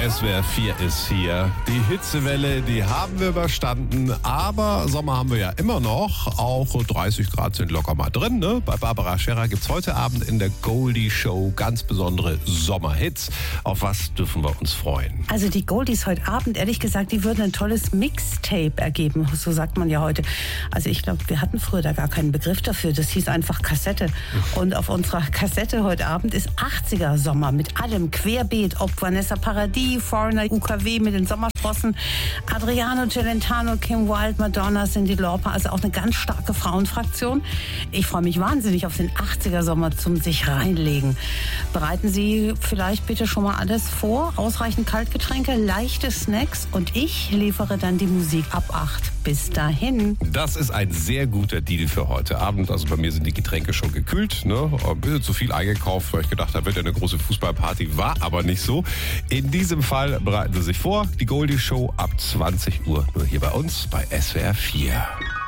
SWR 4 ist hier. Die Hitzewelle, die haben wir überstanden. Aber Sommer haben wir ja immer noch. Auch 30 Grad sind locker mal drin. Ne? Bei Barbara Scherer gibt es heute Abend in der Goldie Show ganz besondere Sommerhits. Auf was dürfen wir uns freuen? Also die Goldies heute Abend, ehrlich gesagt, die würden ein tolles Mixtape ergeben. So sagt man ja heute. Also ich glaube, wir hatten früher da gar keinen Begriff dafür. Das hieß einfach Kassette. Und auf unserer Kassette heute Abend ist 80er Sommer mit allem querbeet. Ob Vanessa Paradis, Foreigner, UKW mit den Sommersprossen, Adriano Celentano, Kim Wilde, Madonna, Cyndi Lauper, also auch eine ganz starke Frauenfraktion. Ich freue mich wahnsinnig auf den 80er Sommer zum sich reinlegen. Bereiten Sie vielleicht bitte schon mal alles vor, ausreichend Kaltgetränke, leichte Snacks und ich liefere dann die Musik ab 8. Bis dahin. Das ist ein sehr guter Deal für heute Abend. Also bei mir sind die Getränke schon gekühlt. Ne? Ein bisschen zu viel eingekauft, weil ich gedacht habe, wird ja eine große Fußballparty. War aber nicht so. In diesem Fall bereiten Sie sich vor. Die Goldie Show ab 20 Uhr. Nur hier bei uns bei SWR 4.